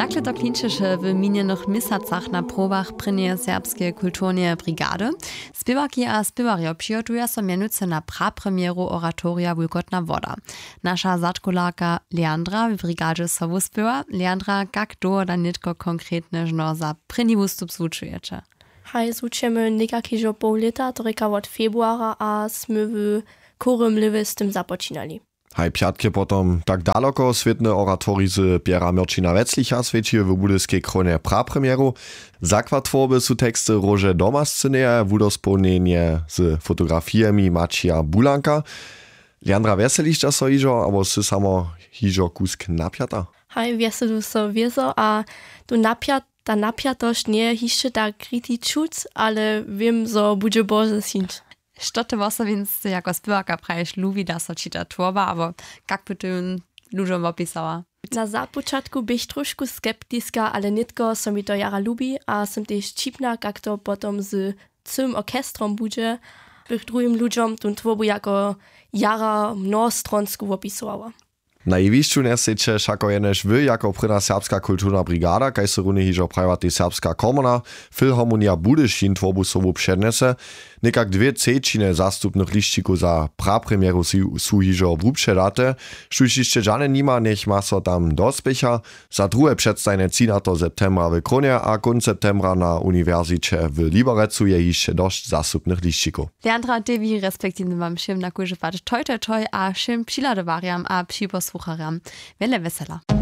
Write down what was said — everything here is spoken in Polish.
Takle to klinčeše w minionych miesacach na probach prynie serbskie kulturnie brigady. Spěwaki a spěwarjo přijotuja so mianujúce na prapremieru oratoria Wulkotna woda. Nasza zaczkolarka Leandra w brigadzie so wuspěwa. Leandra, jak do da nitko konkretne žno za pryni wustup zvučujete? Haj, zvučujeme nekakýžo pol leta, to reka od februara a sme v Korymlive s tym započínali. Haj pjatke potom tak daleko světne oratorizy Piera Mirčina Wetzlicha svědčí v budyskiej kronie prapremieru. Zakładtworby su teksty Rože doma sceneje, wudospełnienie z fotografiami Macia Bulanka. Leandra, weselišťa so hižo, abo si samo hižo kusk napjata? Haj, weselu so wieso, a tu ta napjatość nie hišće tak kritičuc, ale wiem, zo budže bože sinč. Što ty wosowinscy jako spěwaka praješ lubi da so čita tvorba, aber jak by ty ludziom opisała? Na započatku bych trošku skeptiska, ale nitko so mi to jara lubi, a som tež čipna, jak to potom z całym orkestrom budže, bych drugim ludziom tu tvorbu jako jara mnohostronsku opisowała. Na jewišću nesjeće šako jenež vy, jako prina serbska kulturna brigada, kaj se rune hižo prajvati serbska komuna, Filharmonia Budyšin tvorbu sobu přednese, nekak 2/3 zastupnych lišćiku za prapremieru su hižo vrupředate, štuž ještě žane nima, nech ma so tam dospěcha, za druhe předstajne cína to septembra v Kronie a konc septembra na univerzicie v Liberecu je ještě došt zastupnych lišćikov. Leandra, devi respektivne mam šim na kujže pač toj a šim přiladovariam a přibosłucharam. Wiele wesela.